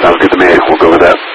Sounds good to me. We'll go with that.